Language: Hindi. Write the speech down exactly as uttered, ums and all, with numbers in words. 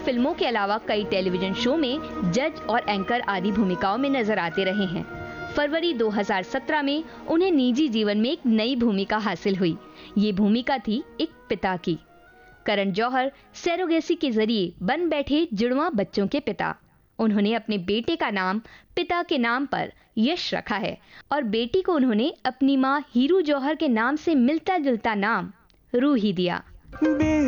फिल्मों के अलावा कई टेलीविजन शो में जज और एंकर आदि भूमिकाओं में नजर आते रहे हैं। फरवरी दो हज़ार सत्रह में उन्हें निजी जीवन में एक नई भूमिका हासिल हुई। ये भूमिका थी एक पिता की। करण जौहर सरोगेसी के जरिए बन बैठे जुड़वा बच्चों के पिता। उन्होंने अपने बेटे का नाम पिता के नाम पर यश रखा है और बेटी को उन्होंने अपनी मां हीरू जौहर के नाम से मिलता जुलता नाम रूही दिया।